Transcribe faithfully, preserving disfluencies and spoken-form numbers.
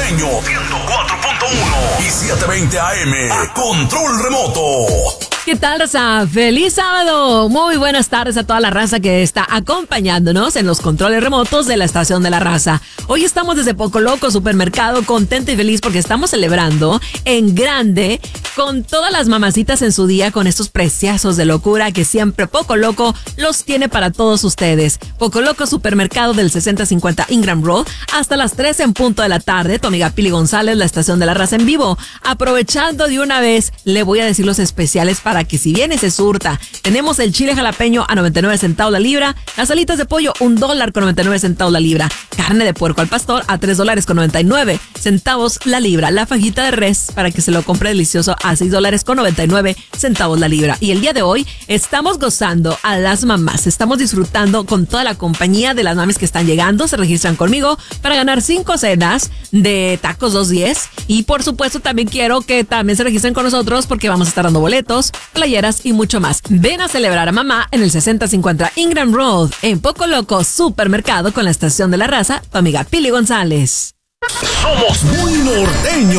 Norteño ciento cuatro punto uno y setecientos veinte A M a control remoto. ¿Qué tal, raza? ¡Feliz sábado! Muy buenas tardes a toda la raza que está acompañándonos en los controles remotos de la estación de la raza. Hoy estamos desde Poco Loco Supermercado, contenta y feliz porque estamos celebrando en grande con todas las mamacitas en su día con estos preciazos de locura que siempre Poco Loco los tiene para todos ustedes. Poco Loco Supermercado del sesenta cincuenta Ingram Road hasta las tres en punto de la tarde. Tu amiga Pili González, la estación de la raza en vivo. Aprovechando de una vez, le voy a decir los especiales para que si viene se surta. Tenemos el chile jalapeño a noventa y nueve centavos la libra, las alitas de pollo un dólar con noventa y nueve centavos la libra, carne de puerco al pastor a tres dólares con noventa y nueve centavos la libra, la fajita de res para que se lo compre delicioso a seis dólares con noventa y nueve centavos la libra. Y el día de hoy estamos gozando a las mamás, estamos disfrutando con toda la compañía de las mamis que están llegando, se registran conmigo para ganar cinco cenas de tacos dos diez y por supuesto también quiero que también se registren con nosotros porque vamos a estar dando boletos, playeras y mucho más. Ven a celebrar a mamá en el sesenta cincuenta Ingram Road en Poco Loco Supermercado con la estación de la raza, tu amiga Pili González. Somos muy norteños.